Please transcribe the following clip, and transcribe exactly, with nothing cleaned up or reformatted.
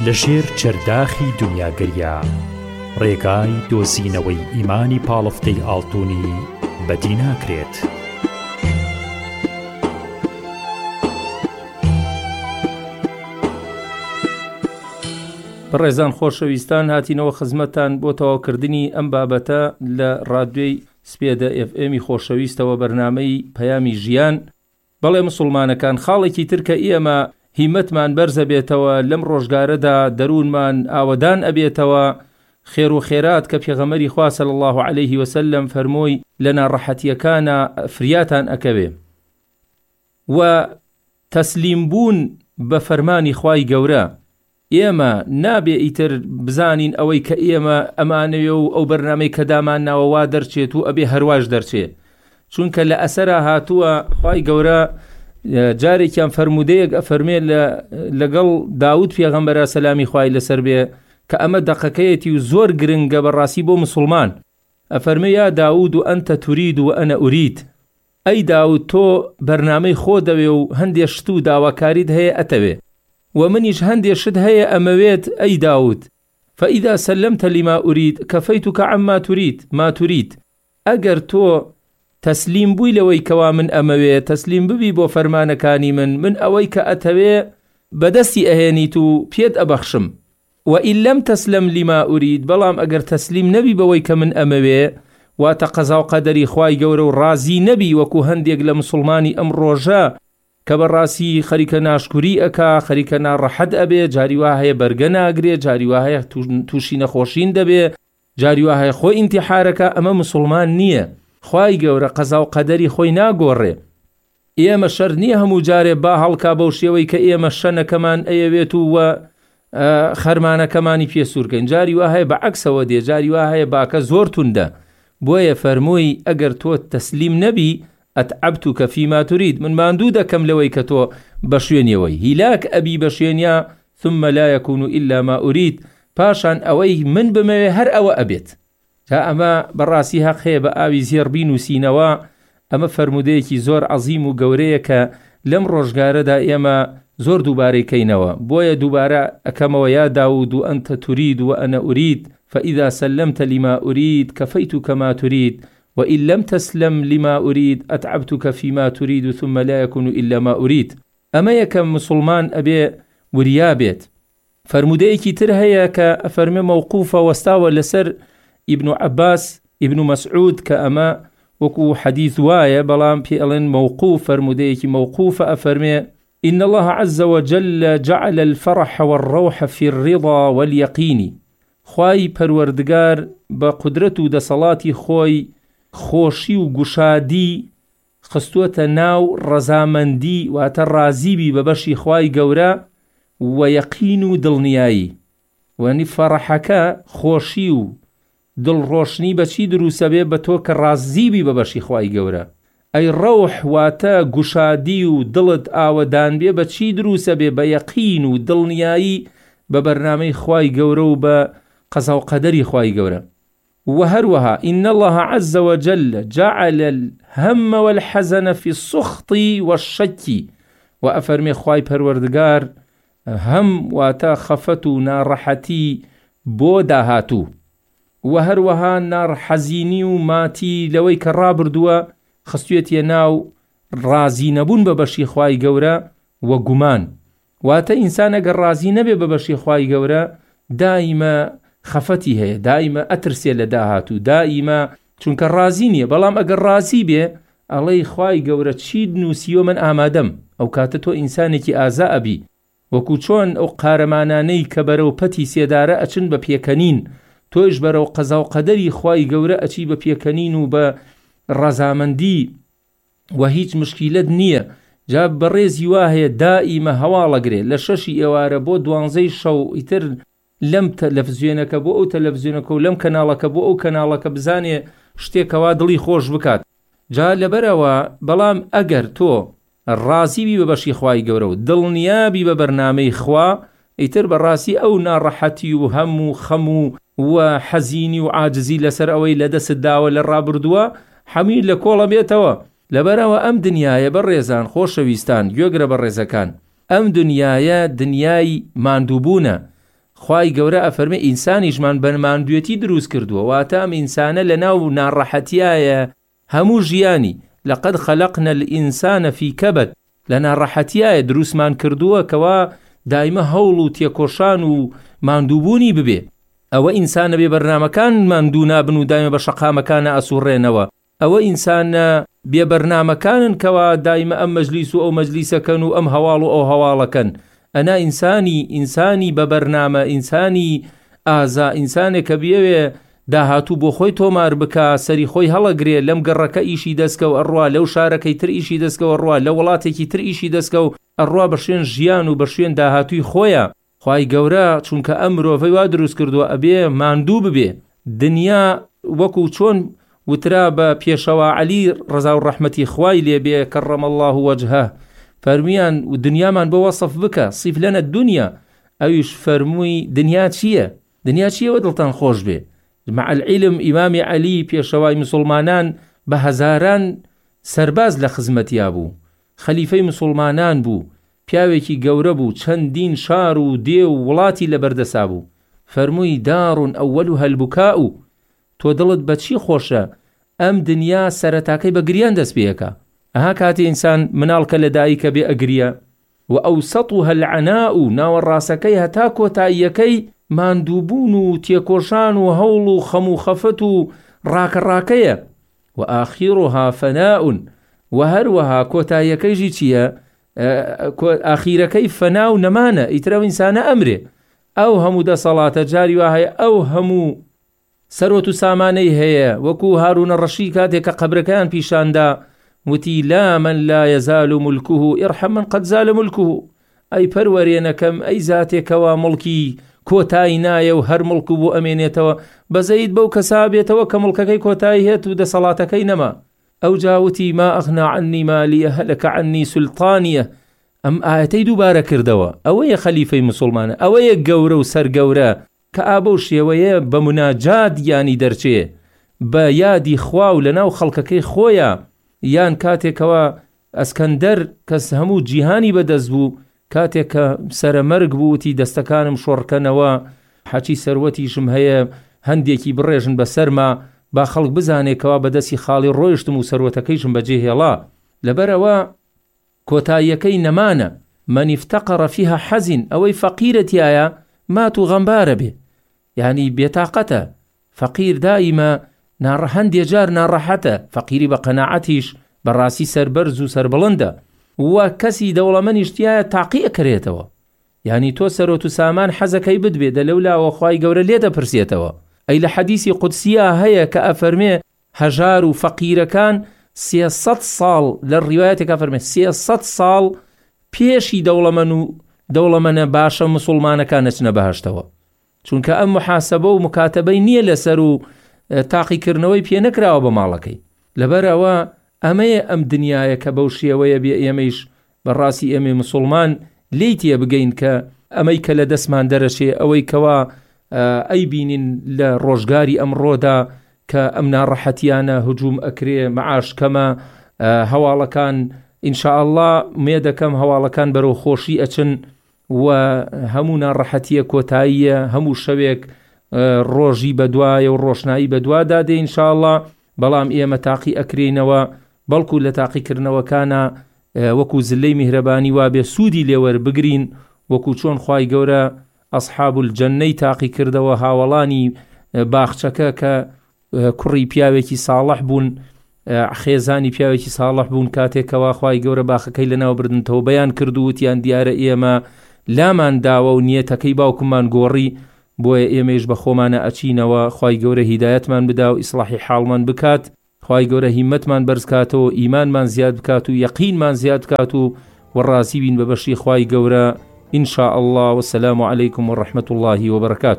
لەژێر چەرداخی دنیاگەریا ڕێگای دۆزینەوەی ئیمانی پاڵفتەی ئاڵتوونی بەدی ناکرێت. بەڕێزان خۆشەویستان، هاتینەوە خزمەتان بۆ تەواوکردنی ئەم بابەتە لە ڕادیۆی سپێدە ئێف ئێمی خۆشەویستەوە بەرنامەی پەیامی ژیان. بەڵێ مسلمانەکان، خاڵێکی ترکە ئێمە هیمەتمان بەرزە بێتەوە لەم ڕۆژگارەدا، دەروونمان ئاوەدان ئەبێتەوە خێر و خێرات کە پێغەمبەری خوا صلی الله علیه وسلم فەرمۆی لە ناڕەحەتیەکانە فریاتان ئەکەوێ و تەسلیم بوون بە فەرمانی خوای گەورە. ئێمە نابێ ئیتر بزانین ئەوەی کە ئێمە ئەمانەوێ و ئەو بەرنامەی کە دامان ناوەوا دەرچێت و ئەبێ هەرواش دەرچێت، چونکە لە ئەسەرا هاتووە خوای گەورە جارێکیان فەرمودەیەک ئەفەرمێ لەگەڵ داود پێغەمبەرە سەلامی خوای لەسەر بێ کە ئەمە دەقەکەیەتی و زۆر گرنگە بەڕاستی بۆ مسلمان. ئەفەرمێ یا داود و ئەنتە تورید و ئەنە ئورید، ئەی داود تۆ بەرنامەی خۆ دەوێ و هەندێک شت و داواکاریت هەیە ئەتەوێ، و منیش هەندێک شت هەیە ئەمەوێت ئەی داود. فإذا سلمت لما أريد كفيتك عما تريد ما تريد. ئەگەر تۆ تەسلیم بووی لەوەی کەوا من ئەمەوێ، تەسلیم ببی بۆ فەرمانەکانی من، من ئەوەی کە ئەتەوێ بەدەستی ئەهێنیت و پێت ئەبەخشم. وإن لم تسلم لما أريد، بەڵام ئەگەر تەسلیم نەبی بەوەی کە من ئەمەوێ، واتە قەزا و قەدەری خوای گەورە و ڕازی نەبی وەکو هەندێک لە مسلمانی ئەم ڕۆژە کە بەڕاستی خەریکە ناشکوری ئەکا، خەریکە ناڕەحەت ئەبێ، جاری وا هەیە بەرگە ناگرێ، جاری وا هەیە تووشی نەخۆشین دەبێ، جاری وا هەیە خۆی ئینتیحارەکە. ئەمە مسلمان نییە. خوای گەورە قەزا و قەدەری خۆی ناگۆڕێ. ئێمە شەر نییە هەموو جارێ با هەڵکا بەو شێوەی کە ئێمە شەنەکەمان ئەیەوێت و خەرمانەکەمانی پێسوورکەین. جاری وا هەیە بەعەکسەوە دێ، جاری وا هەیە باکە زۆر توندە. بۆیە فەرمووی ئەگەر تۆ تەسلیم نەبی ئەتعەبتوکە فیما تورید، من ماندوو دەکەم لەوەی کە تۆ بە شوێنیەوەی هیلاک ئەبی بە شوێنیا ثم لا يكون إلا ما أريد، پاشان ئەوەی من بمەوێ هەر ئەوە ئەبێت. تا ئەمە بەڕاستی حەق هەیە بە ئاوی زێڕ بینووسینەوە. ئەمە فەرمودەیەکی زۆر عەزیم و گەورەیە کە لەم ڕۆژگارەدا ئێمە زۆر دووبارەی کەینەوە. بۆیە دووبارە ئەکەمەوە یا داود و ئەنتە تورید و ئەنە ئورید فإذا سلمت لما أريد كفيتك ما تريد وإن لم تسلم لما أريد أتعبتك فيما تريد ثم لا يكون إلا ما أريد. أما يكم مسلمان أبي وريابيت. فرموديكي تر هيا كأفرمي موقوفة واستوى لسر ابن عباس ابن مسعود كأما وكو حديث وايا بلام في ألين موقوف. فرموديكي موقوفة أفرمي إن الله عز وجل جعل الفرح والروح في الرضا واليقين. خواي پروردگار بقدرتو دا صلاتي خوي خۆشی و گوشادی خستووەتە ناو ڕەزامەندی، واتە ڕازیبی بە بەشی خوای گەورە و یەقین و دڵنیایی. وەنی فەڕەحەکە خۆشی و دڵڕۆشنی بەچی دروسە بێ؟ بە تۆ کە ڕازیبی بە بەشی خوای گەورە. ئەی ڕەوح واتە گوشادی و دڵت ئاوەدان بێ بەچی دروسە بێ؟ بە یەقین و دڵنیایی بە بەرنامەی خوای گەورە و بە قەزا و قەدەری خوای گەورە. وهروها إن الله عز وجل جعل الهم والحزن في السخط والشك. وأفرمي خواي پروردگار هم واتا خفتو نارحتي بودا هاتو، وهروها نار حزيني وماتي لوي كرابردوا خستويت يناو رازي نبون ببشي خواي گورا وگمان. واتا إنسان اگر رازي نبي ببشي خواي گورا دائما خەفەتی هەیە، دائیمە ئەترسێ لە داهاتوو، دائیمە چونکە ڕازی نییە. بەڵام ئەگەر ڕازی بێ ئەڵێی خوای گەورە چی نووسیوە من ئامادەم، ئەو کاتە تۆ ئینسانێکی ئازا ئەبی. وەکو چۆن ئەو قارەمانانەی کە بەرەو پەتی سێدارە ئەچن بە پێکەنین، تۆش بەرەو قەزا و قەدەری خوای گەورە ئەچی بە پێکەنین و بە ڕەزامەندی و هیچ مشکیلت نییە. جا بەڕێزی وا هەیە دائیمە هەواڵەگرێ لە شەشی ئێوارە بۆ دوانزەی شەو ئیتر لەم تەلەڤیزیۆنەکە بۆ ئەو تەلەڤیزیۆنەکە و لەم کەناڵەکە بۆ ئەو کەناڵەکە بزانێ شتێکەوە دڵی خۆش بکات. جا لەبەرەوە بەڵام ئەگەر تۆ ڕازیبی بە بەشی خوای گەورە و دڵنیابی بە بەرنامەی خوا، ئیتر بەڕاستی ئەو ناڕەحەتی و هەم و خەم و حەزینی و عاجزی لەسەر ئەوەی لەدەست داوە لە ڕابردووە هەمی لە کۆڵە بێتەوە. لەبەرەوە ئەم دنیایە بەڕێزان خۆشەویستان گوێگرە بە ڕێزەکان، ئەم دنیایە دنیای ماندووبوونە. خوای گەورە ئەفەرمێ ئینسانیشمان بە ماندوێتی دروست کردووە، واتە ئەم ئینسانە لە ناو ناڕەحەتیایە هەموو ژیانی. لەقەد خەلەقنا الئینسانە فی کەبەد، لە ناڕەحەتیایە دروستمان کردووە کەوا دایمە هەوڵ و تێکۆشان و ماندووبوونی ببێ. ئەوە ئینسانە بێ بەرنامەکان ماندوو نابن و دایمە بە شەقامەکانە ئەسوڕێنەوە. ئەوە ئینسانە بێ بەرنامەکانن کەوا دایمە ئەم مەجلیس و ئەو مەجلیسەکەن و ئەم هەواڵ و ئەو هەواڵەکەن. ئەنا ئینسانی ئینسانی بە بەرنامە، ئینسانی ئازا، ئینسانێک کە بێوێ داهاتوو بۆ خۆی تۆمار بکە، سەری خۆی هەڵەگرێ، لەم گەڕەکە ئیشی دەستکە و ئەڕوا، لەو شارەکەی تر ئیشی دەستکە و ئەڕوا، لە وڵاتێکی تر ئیشی دەستکە و ئەڕوا بە شوێن ژیان و بە شوێن داهاتووی خۆیە. خوای گەورە چونکە ئەم مرۆڤەی وا دروست کردووە ئەبێ ماندوو ببێ. دنیا وەکو چۆن وترا بە پێشەوە عەلی ڕەزا و ڕەحمەتی خوای لێبێ کەڕەم الله وەجهە، فەرمیان و دنیامان بە وەسف بکە، صیف لەنە دنیا. ئەویش فەرمووی دنیا چییە؟ دنیا چییەوە دڵتان خۆش بێ؟ مع العلم ئیمامی عەلی پێشەوای مسلمانان بە هەزاران سەرباز لە خزمەتیا بوو، خەلیفەی مسلمانان بوو، پیاوێکی گەورە بوو، چەندین شار و دێ و وڵاتی لە بەردەسا بوو. فەرمووی دارون ئەوەلوها البوکاء، تۆ دڵت بە چی خۆشە؟ ئەم دنیا سەرەتاکەی بە گریان دەست پێیەکە. ئەها کاتی ئینسان مناڵکە لە دایکە بێ ئەگریە. و ئەوسەطها العناء، ناوەڕاستەکەی هەتا کۆتاییەکەی ماندووبوون و تێکۆشان و هەوڵ و خەم و خەفەت و ڕاکەڕاکەیە. و ئاخیرها فەناء، و هەروەها کۆتاییەکەیژی چییە؟ ئاخیرەکەی فەنا و نەمانە، ئیترە ئینسانە ئەمرێ. ئەو هەموو دەسەڵاتە جاری وا هەیە، ئەو هەموو سەرۆت و سامانەی هەیە، وەکو هارونە ڕەشید کاتێک کە قەبرەکەیان پیشاندا وتی لا من لا يزال ملكه ارحم من قد زال ملكه. ئەی پەروەرێنەکەم، ئەی زاتێکەوە مڵکی کۆتایی نایە و هەر مڵک بۆ ئەمێنێتەوە، بەزەید بەو کەسا بێتەوە کە مڵکەکەی کۆتایی هێت و دەسەڵاتەکەی نەما. ئەو جاوتی ما ئەغنا عنی مالیە هەلەکە عنی سولتانیە. ئەم ئاەتەی دووبارە کردەوە. ئەوەیە خەلیفەی مسلمانە، ئەوەیە گەورە و سەرگەورە کە ئابە و شێوەیە بە مناجات یانی دەرچێ، بە یادی خوا و لەناو خەڵکەکەی خۆیە. یان کاتێکەوە ئەسکەندەر کەس هەموو جیهانی بەدەست بوو، کاتێک کە سەرەمەرگ بووتی دەستەکانم شۆڕکەنەوە، حەچی سەروەتیشم هەیە، هەندێکی بڕێژن بە سەرما، با خەڵک بزانێکەوە بەدەستی خاڵی ڕۆیشتم و سەروەتەکەیشم بەجێ هێڵا. لەبەرەوە کۆتاییەکەی نەمانە. من افتقر فيها حەزین، ئەوەی فەقیرەتیایە مات و غەمبارە بێ، یعنی بێتاقەتە. فەقیر دائیمە هەندێ جار ناڕەحەتە، فەقیری بە قەناعەتیش بەڕاستی سەربەرز و سەربڵندە. و کەسی دەوڵەمەنیشتیایە تاقی ئەکرێتەوە، یعنی تۆ سەرۆت و سامان حەزەکەی بدبێ، دەلەولاوە خوای گەورە لێ دەپرسێتەوە. ئەی لە حەدیسی قودسیە هەیە کە ئەفەرمێ هەژار و فەقیرەکان سێسەد ساڵ، لە ڕیوایەتێکە فەرمێ سێسەد ساڵ پێشی دەوڵەمەن و دەوڵەمەنە باشە مسلمانەکان نەچنە بەهەشتەوە، چونکە ئەم محاسبە و مکاتەبەی نییە لەسەر و تاقیکردنەوەی پێ نەکراوە بە ماڵەکەی. لەبەرەوە ئەمەیە ئەم دنیاە کە بەو شێوەیە بێ ئێمەیش بەڕاستی ئێمە مسلمان لێی تێ بگەین کە ئەمەی کە لە دەستمان دەرەشێ، ئەوەی کەوا ئەی بینین لە ڕۆژگاری ئەمڕۆدا کە ئەم ناڕەحەتیانە هجووم ئەکرێ، مەعاش کەمە، هەواڵەکان ئینشاءالله مێ دەکەم هەواڵەکان بەرەو خۆشی ئەچن و هەموو ناڕەحەتیە کۆتاییە، هەموو شەوێک ڕۆژی بەدوایە و ڕۆشنایی بەدوادا دێ ئینشاءالله. بەڵام ئێمە تاقی ئەکرێنەوە، بەڵکو لە تاقیکردنەوەکانە وەکو زلەی میهرەبانی وابێ سوودی لێوەر بگرین، وەکو چۆن خوای گەورە ئەصحاب الجەنەی تاقی کردەوە، هاوڵانی باخچەکە کە کوڕی پیاوێکی ساڵح بوون، خێزانی پیاوێکی ساڵح بوون، کاتێکەوە خوای گەورە باخەکەی لەناو بردنتەوە بەیان کردووتیان دیارە ئێمە لامان داوە و نیەتەکەی باوکمان گۆڕی، بۆیە ئێمەش بە خۆمانە ئەچینەوە. خوای گەورە هیدایەتمان بدا و ئیسلاحی حاڵمان بکات، خوای گەورە هیمەتمان بەرزکاتەوە، ئیمانمان زیاد بکات و یەقینمان زیاد بکات و وەڕازی بین بە بەشی خوای گەورە ئینشاء الله. والسلام عليكم ورحمة الله وبركاته.